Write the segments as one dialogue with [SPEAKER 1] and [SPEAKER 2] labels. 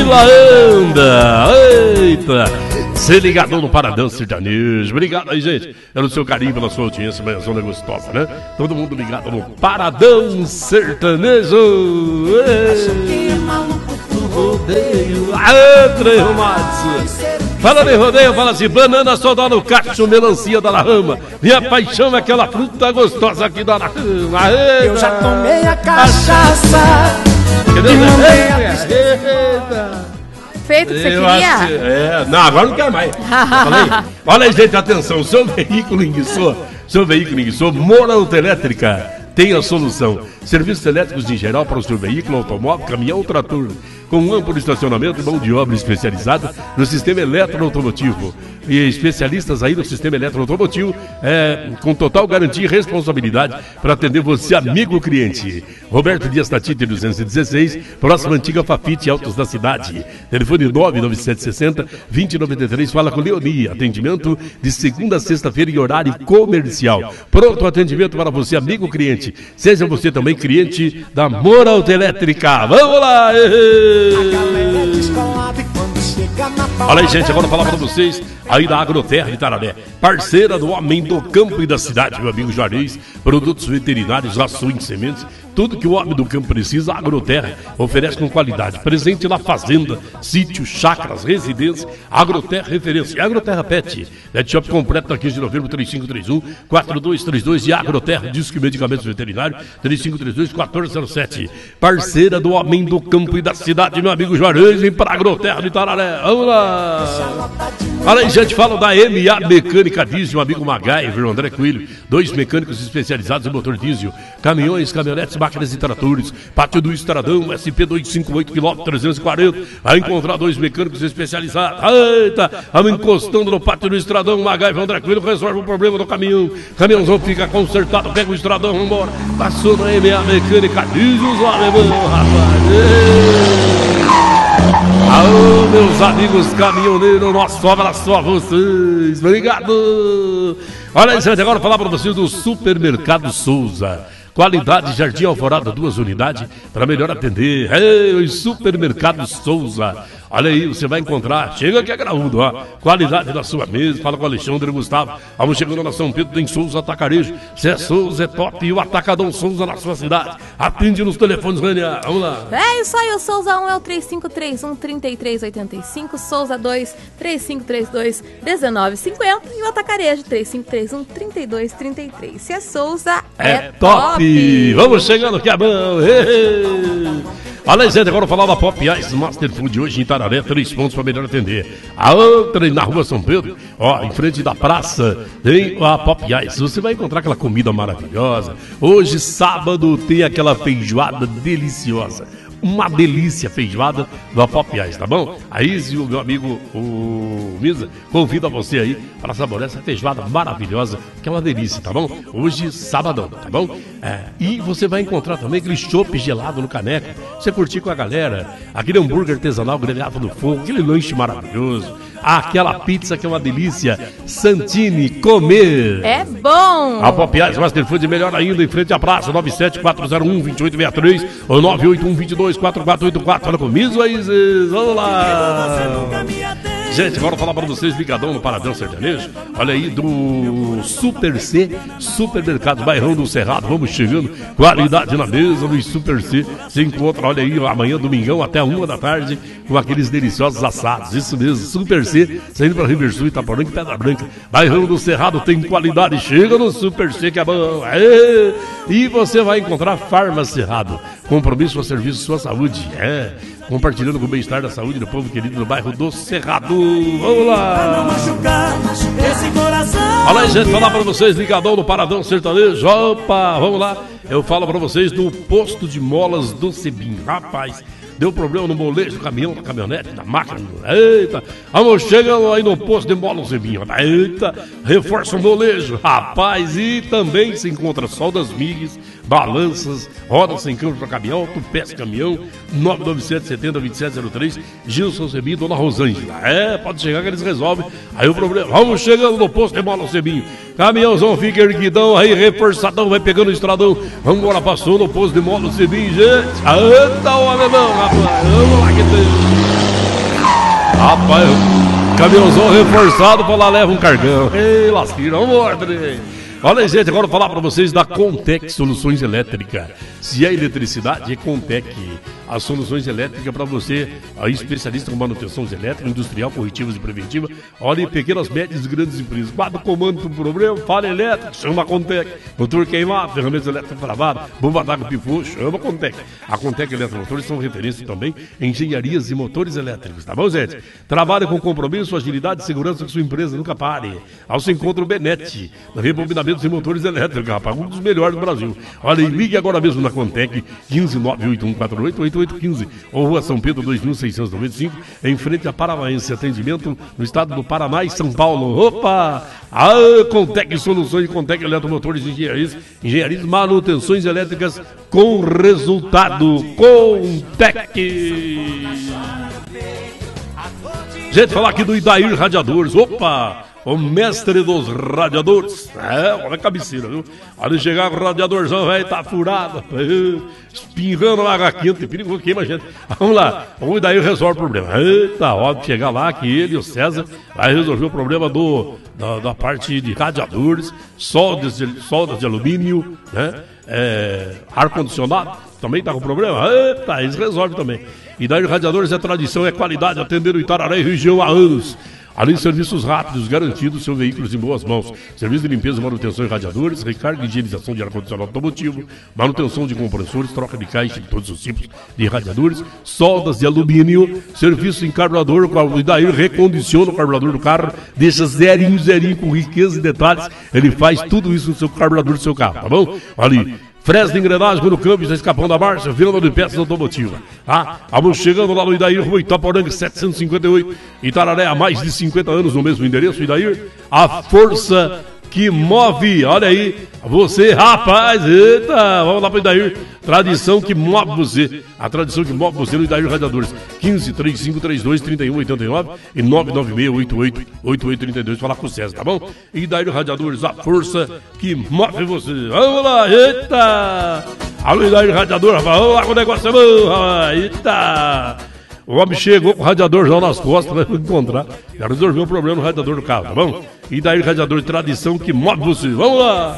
[SPEAKER 1] fila anda. Eita! Se ligadão no Paradão Sertanejo. Obrigado aí, gente, pelo seu carinho, pela sua audiência, mas zona gostosa, né? Todo mundo ligado no Paradão Sertanejo. Fala em rodeio, fala assim: banana só dá no cacho, melancia dá na rama. Minha paixão é aquela fruta gostosa que dá na rama.
[SPEAKER 2] Eu já tomei a cachaça.
[SPEAKER 3] Feito que você queria?
[SPEAKER 1] Não, agora não quero mais. Olha aí, gente, atenção. Seu veículo enguiçou, Morauta Elétrica tem a solução. Serviços elétricos em geral para o seu veículo, automóvel, caminhão, trator, com um amplo estacionamento e mão de obra especializada no sistema eletroautomotivo. E especialistas aí no sistema eletroautomotivo, com total garantia e responsabilidade para atender você, amigo cliente. Roberto Dias Tatite, 216, próxima antiga Fafite, Altos da Cidade. Telefone 99760-2093, fala com Leoni. Atendimento de segunda a sexta-feira em horário comercial. Pronto atendimento para você, amigo cliente. Seja você também cliente da Morauta Elétrica. Vamos lá! Olha aí, gente, agora falar para vocês aí da Agroterra de Tararé, parceira do homem do campo e da cidade, meu amigo Juarez. Produtos veterinários, rações, sementes, tudo que o homem do campo precisa, a Agroterra oferece com qualidade. Presente na fazenda, sítio, chácaras, residência, Agroterra referência. E Agroterra Pet Shop completo na 15 de novembro, 3531-4232. E Agroterra, Disque Medicamentos Veterinários, 3532-1407. Parceira do homem do campo e da cidade, meu amigo Juarez, vem para a Agroterra de Tararé. Vamos lá! Olha aí, gente, fala da MA Mecânica Diesel, meu amigo MacGyver, André Coelho, 2 mecânicos especializados em motor diesel, caminhões, caminhonetes, máquinas e tratores, pátio do Estradão, SP 258 km 340, vai encontrar 2 mecânicos especializados. Eita, vamos encostando no pátio do Estradão, MacGyver, André Coelho resolve o problema do caminhão, caminhãozão fica consertado, pega o Estradão, vambora, passou na MA Mecânica Diesel, olha, rapaz. Alô, meus amigos caminhoneiros, nosso abraço a vocês, obrigado. Olha aí, gente, agora falar para vocês do Supermercado Souza. Qualidade Jardim Alvorada, 2 unidades para melhor atender. Ei, Supermercado Souza. Olha aí, você vai encontrar, chega que é graúdo, ó. Qualidade da sua mesa, fala com o Alexandre Gustavo. Vamos chegando na São Pedro, tem Souza Atacarejo. Se é Souza, é top, e o Atacadão Souza na sua cidade. Atende nos telefones, Rania, vamos lá.
[SPEAKER 3] É isso aí, o Souza 1 é o 3531-3385, Souza 2, 3532-1950 e o Atacarejo 3531-3233. Se é Souza, é top.
[SPEAKER 1] Vamos chegando, que é bom. Olha aí, gente, agora falar da Pop Ice Master Food hoje em Tararé, 3 pontos para melhor atender. A outra na Rua São Pedro, ó, em frente da praça, tem a Pop Ice. Você vai encontrar aquela comida maravilhosa. Hoje, sábado, tem aquela feijoada deliciosa. Uma delícia feijoada da Pop Ice, tá bom? A Izzy, o meu amigo, o Misa, convida você aí para saborear essa feijoada maravilhosa, que é uma delícia, tá bom? Hoje, sabadão, tá bom? E você vai encontrar também aquele chopp gelado no caneco, você curtir com a galera, aquele hambúrguer artesanal grelhado no fogo, aquele lanche maravilhoso, aquela pizza que é uma delícia, Santini, comer.
[SPEAKER 3] É bom!
[SPEAKER 1] A Pop Ice Master Food, melhor ainda, em frente à praça, 97401-2863 ou 981-22-4484. Olha comigo aí, vamos lá! Gente, agora falar para vocês, ligadão no Paradão Sertanejo. Olha aí, do Super C, Supermercado Bairrão do Cerrado. Vamos chegando, qualidade na mesa do Super C. Se encontra, olha aí, amanhã, domingão, até 1 da tarde, com aqueles deliciosos assados. Isso mesmo, Super C, saindo para Riversul, Itaporanga e Pedra Branca. Bairrão do Cerrado tem qualidade, chega no Super C, que é bom. E você vai encontrar Farma Cerrado. Compromisso a serviço sua saúde. Compartilhando com o bem-estar da saúde do povo querido do bairro do Cerrado. Vamos lá! Olha aí, gente, falar para vocês, ligadão no Paradão Sertanejo. Opa, vamos lá. Eu falo para vocês do posto de molas do Cebim. Rapaz, deu problema no molejo do caminhão, da caminhonete, da máquina. Eita, vamos chegando aí no posto de molas do Cebim. Eita, reforça o molejo. Rapaz, e também se encontra soldas migas, balanças, rodas sem câmbio para caminhão, autopeça caminhão, 99770-2703, Gilson Cebinho, Dona Rosângela. Pode chegar que eles resolvem aí o problema. Vamos chegando no posto de mola Cebinho. Caminhãozão fica erguidão, aí reforçadão, vai pegando o estradão. Vamos embora, passou no posto de mola Cebinho, gente. Eita, o alemão, rapaz. Vamos lá que tem. Rapaz, caminhãozão reforçado pra lá leva um cargão. Ei, lasqueira, vamos embora. Olha aí, gente, agora eu vou falar pra vocês da Contec Soluções Elétricas. Se é eletricidade, é Contec. As soluções elétricas para você, aí, especialista com manutenção elétrica, industrial, corretivas e preventiva. Olha aí, pequenas, médias e grandes empresas. Guarda o comando do problema, fala elétrico, chama a Contec. Motor queimado, ferramentas elétricas travadas, bomba d'água pifou, chama a Contec. A Contec Eletromotores são referência também em engenharias e motores elétricos, tá bom, gente? Trabalha com compromisso, agilidade e segurança que sua empresa nunca pare. Ao se encontra o Benete, na rebobinamentos e motores elétricos, rapaz, um dos melhores do Brasil. Olha aí, ligue agora mesmo na Contec, 15981488815, ou Rua São Pedro 2695, em frente a Paranaense, atendimento no estado do Paraná e São Paulo. Opa! A Contec Soluções, Contec Eletromotores e engenharias, manutenções elétricas com resultado. Contec! Gente, falar aqui do Idair Radiadores. Opa! O mestre dos radiadores. Olha a cabeceira, viu? Olha chegar com o radiadorzão, velho, tá furado. Espirrando na água quente, perigoso, queima a gente. Vamos lá, o Idair resolve o problema. Eita, ó, chegar lá que ele e o César vai resolver o problema da parte de radiadores, soldas de alumínio, né? Ar-condicionado, também tá com problema? Eita, eles resolvem também. Idair Radiadores é tradição, é qualidade, atendendo o Itararé e região há anos. Além de serviços rápidos, garantidos, seu veículo em boas mãos. Serviço de limpeza, manutenção de radiadores, recarga e higienização de ar-condicionado automotivo, manutenção de compressores, troca de caixa de todos os tipos de radiadores, soldas de alumínio, serviço em carburador, e daí recondiciona o carburador do carro, deixa zerinho com riqueza e detalhes. Ele faz tudo isso no seu carburador do seu carro, tá bom? Olha ali. Fresa de engrenagem no câmbio, está escapando da marcha, venda de peças automotivas. Vamos chegando lá no Idair, Rua Itaporanga 758, Itararé, há mais de 50 anos no mesmo endereço, Idair. A força que move, olha aí, você, rapaz, eita, vamos lá para o Idair. Tradição que move você, a tradição que move você no Idair Radiadores. 15-3532-3189 e 99688-8832, falar com o César, tá bom? Idair Radiadores, a força que move você. Vamos lá, eita! Alô, Idair Radiador, rapaz, vamos lá com o negócio é bom, rapaz, eita! O homem chegou com o radiador já nas costas, vai encontrar. Já resolveu o problema no radiador do carro, tá bom? E daí, radiador de tradição que move você. Vamos lá!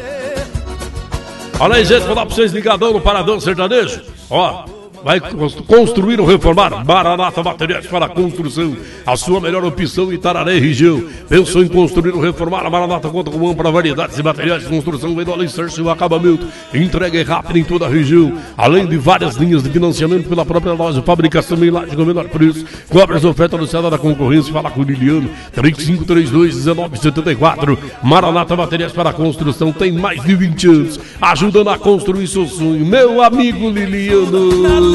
[SPEAKER 1] Olha aí, gente, vou dar pra vocês ligadão no Paradão Sertanejo. Ó, vai construir ou reformar? Maranata Materiais para a Construção. A sua melhor opção, Itararé e região. Pensou em construir ou reformar? A Maranata conta com ampla variedade de materiais de construção, vendo alicerce e o acabamento. Entrega rápida em toda a região. Além de várias linhas de financiamento pela própria loja. Fabricação em laje com o menor preço. Cobre as ofertas anunciadas da concorrência. Fala com o Liliano. 3532-1974. Maranata Materiais para a Construção. Tem mais de 20 anos. Ajudando a construir seu sonho. Meu amigo Liliano.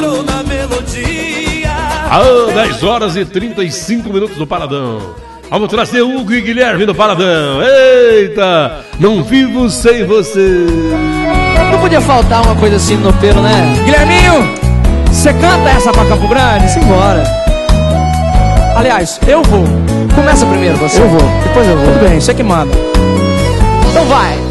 [SPEAKER 1] 10 horas e 35 minutos do Paradão. Vamos trazer Hugo e Guilherme no Paradão. Eita, não vivo sem você.
[SPEAKER 2] Não podia faltar uma coisa assim no pelo, né? Guilherminho, você canta essa pra Campo Grande? Simbora. Aliás, eu vou. Começa primeiro você. Eu vou, depois eu vou. Tudo bem, você que manda. Então vai.